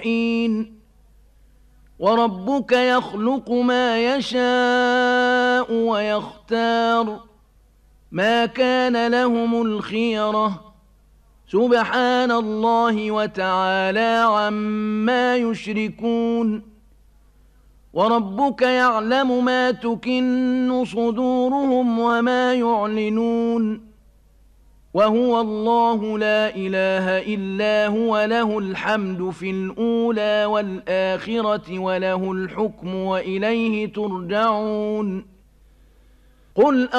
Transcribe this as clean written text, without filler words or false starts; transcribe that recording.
حين وربك يخلق ما يشاء ويختار ما كان لهم الخيرة سبحان الله وتعالى عما يشركون وربك يعلم ما تكن صدورهم وما يعلنون وهو الله لا إله إلا هو له الحمد في الأولى والآخرة وله الحكم وإليه ترجعون قل